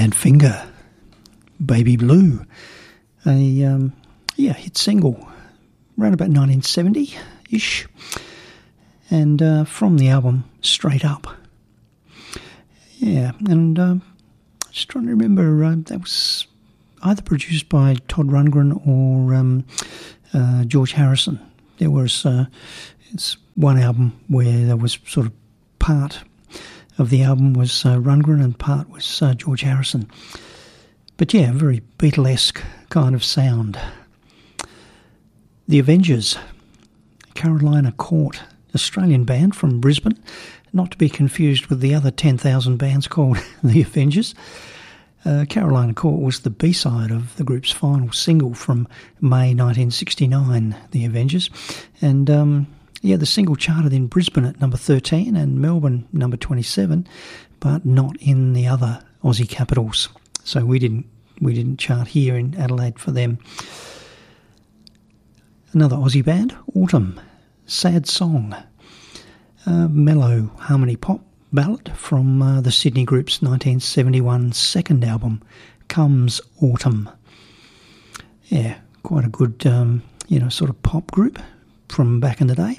Badfinger, Baby Blue, a hit single around about 1970-ish, and from the album Straight Up. Yeah, and just trying to remember, that was either produced by Todd Rundgren or George Harrison. There was it's one album where there was sort of part of the album was Rundgren and part was George Harrison. But yeah, very Beatlesque kind of sound. The Avengers, Carolina Court, Australian band from Brisbane, not to be confused with the other 10,000 bands called The Avengers. Carolina Court was the B-side of the group's final single from May 1969, The Avengers. And the single charted in Brisbane at number 13 and Melbourne number 27, but not in the other Aussie capitals. So we didn't chart here in Adelaide for them. Another Aussie band, Autumn, Sad Song, mellow harmony pop ballad from the Sydney group's 1971 second album, Comes Autumn. Yeah, quite a good, sort of pop group from back in the day.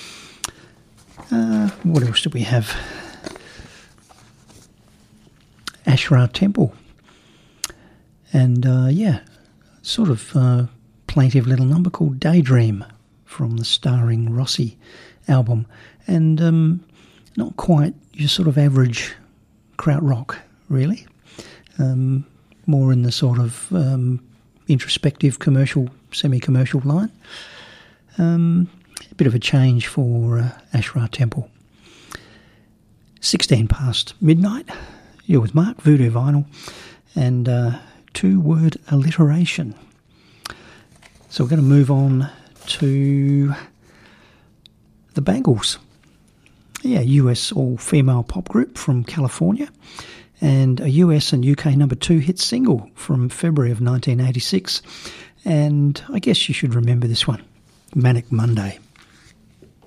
What else do we have? Asherah Temple. And, sort of plaintive little number called Daydream from the Starring Rossi album. And not quite your sort of average krautrock, really. More in the sort of introspective commercial, semi-commercial line. A bit of a change for Asherah Temple. 16 past midnight. You're with Mark, Voodoo Vinyl, and two-word alliteration. So we're going to move on to the Bangles. Yeah, US all-female pop group from California, and a US and UK number 2 hit single from February of 1986. And I guess you should remember this one, Manic Monday.